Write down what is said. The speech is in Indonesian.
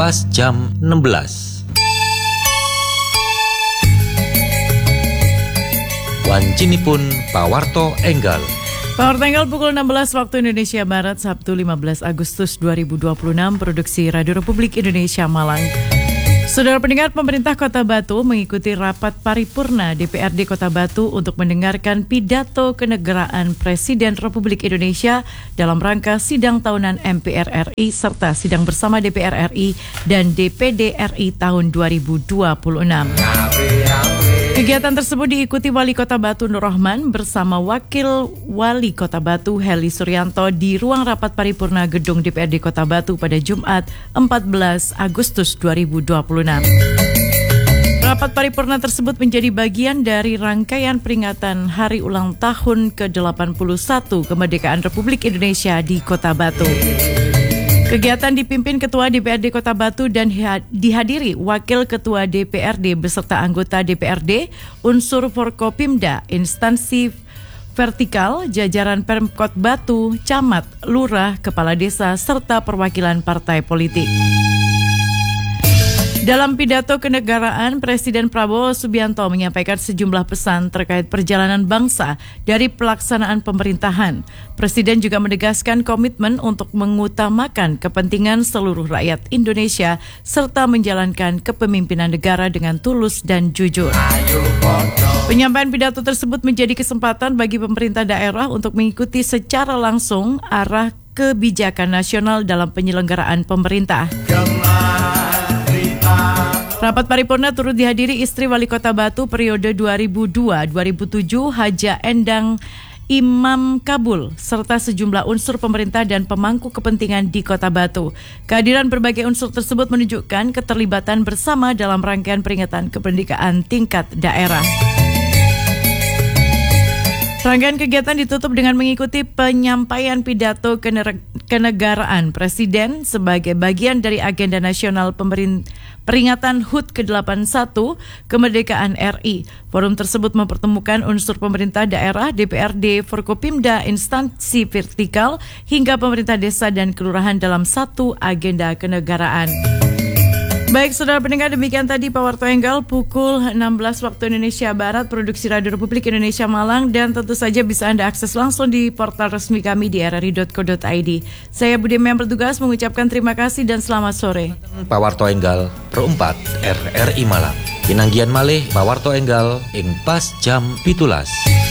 pas jam 16. Wancinipun pawarto enggal. Pawarto enggal pukul 16 waktu Indonesia Barat, Sabtu 15 Agustus 2026, produksi Radio Republik Indonesia Malang. Saudara pendengar, pemerintah Kota Batu mengikuti rapat paripurna DPRD Kota Batu untuk mendengarkan pidato kenegaraan Presiden Republik Indonesia dalam rangka sidang tahunan MPR RI serta sidang bersama DPR RI dan DPD RI tahun 2026. Kegiatan tersebut diikuti Wali Kota Batu Nur Rahman bersama Wakil Wali Kota Batu Heli Suryanto di ruang rapat paripurna gedung DPRD Kota Batu pada Jumat 14 Agustus 2026. Rapat paripurna tersebut menjadi bagian dari rangkaian peringatan Hari Ulang Tahun ke-81 Kemerdekaan Republik Indonesia di Kota Batu. Kegiatan dipimpin Ketua DPRD Kota Batu dan dihadiri Wakil Ketua DPRD beserta anggota DPRD, unsur Forkopimda, instansi vertikal, jajaran Pemkot Batu, camat, lurah, kepala desa, serta perwakilan partai politik. Dalam pidato kenegaraan, Presiden Prabowo Subianto menyampaikan sejumlah pesan terkait perjalanan bangsa dari pelaksanaan pemerintahan. Presiden juga menegaskan komitmen untuk mengutamakan kepentingan seluruh rakyat Indonesia serta menjalankan kepemimpinan negara dengan tulus dan jujur. Penyampaian pidato tersebut menjadi kesempatan bagi pemerintah daerah untuk mengikuti secara langsung arah kebijakan nasional dalam penyelenggaraan pemerintah. Rapat paripurna turut dihadiri istri Wali Kota Batu periode 2002-2007 Haja Endang Imam Kabul serta sejumlah unsur pemerintah dan pemangku kepentingan di Kota Batu. Kehadiran berbagai unsur tersebut menunjukkan keterlibatan bersama dalam rangkaian peringatan kemerdekaan tingkat daerah. Rangkaian kegiatan ditutup dengan mengikuti penyampaian pidato kenegaraan Presiden sebagai bagian dari agenda nasional peringatan HUT ke-81 Kemerdekaan RI. Forum tersebut mempertemukan unsur pemerintah daerah, DPRD, Forkopimda, instansi vertikal, hingga pemerintah desa dan kelurahan dalam satu agenda kenegaraan. Baik, saudara pendengar, demikian tadi Pawarto Enggal pukul 16 waktu Indonesia Barat, produksi Radio Republik Indonesia Malang, dan tentu saja bisa Anda akses langsung di portal resmi kami di rri.co.id. Saya Budi yang bertugas mengucapkan terima kasih dan selamat sore. Pawarto Enggal Pro 4 RRI Malang. Pinanggian malih Pawarto Enggal ing pas jam 17.